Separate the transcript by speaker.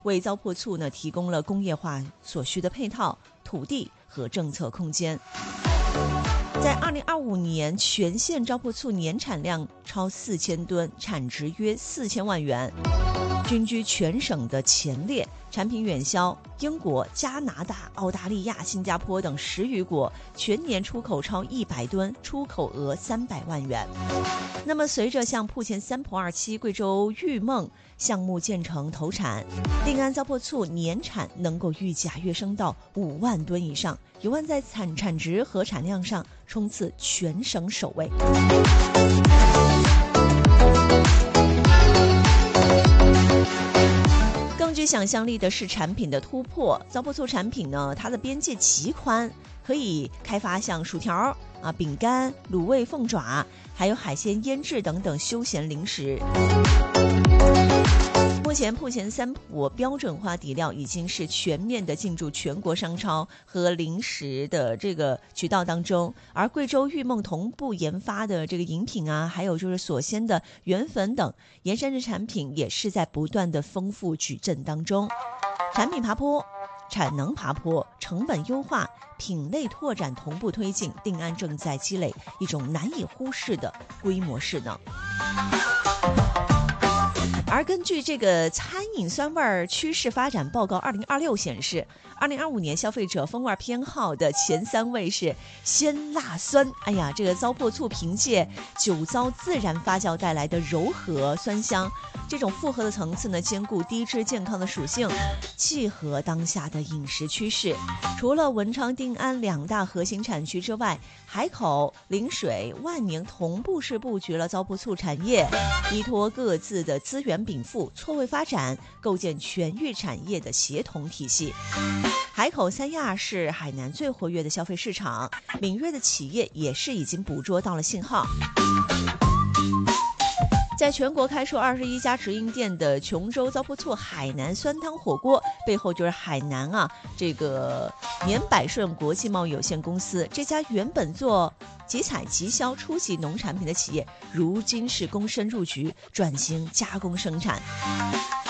Speaker 1: 为糟粕醋呢提供了工业化所需的配套、土地和政策空间。在2025年，全县糟粕醋年产量超4000吨，产值约4000万元，均居全省的前列，产品远销英国、加拿大、澳大利亚、新加坡等10余国，全年出口超100吨，出口额300万元。那么随着像铺前三浦2期、贵州玉梦项目建成投产，定安糟粕醋年产能够预计跃升到5万吨以上，有望在产值和产量上冲刺全省首位。更具想象力的是产品的突破，糟粕醋产品呢，它的边界极宽，可以开发像薯条饼干、卤味凤爪，还有海鲜腌制等等休闲零食。目前铺前三浦标准化底料已经是全面的进驻全国商超和零食的这个渠道当中，而贵州玉梦同步研发的这个饮品还有就是所鲜的原粉等盐山制产品也是在不断的丰富矩阵当中，产品爬坡、产能爬坡、成本优化、品类拓展同步推进，定安正在积累一种难以忽视的规模势能。而根据这个餐饮酸味趋势发展报告2026显示，2025年消费者风味偏好的前3位是鲜辣酸。这个糟粕醋凭借酒糟自然发酵带来的柔和酸香，这种复合的层次呢，兼顾低脂健康的属性，契合当下的饮食趋势。除了文昌、定安2大核心产区之外，海口、陵水、万宁同步是布局了糟粕醋产业，依托各自的资源禀赋，错位发展，构建全域产业的协同体系。海口三亚是海南最活跃的消费市场，敏锐的企业也是已经捕捉到了信号。在全国开出21家直营店的琼州糟粕醋海南酸汤火锅，背后就是海南这个年百顺国际贸易有限公司，这家原本做集采集销初级农产品的企业，如今是躬身入局，转型加工生产。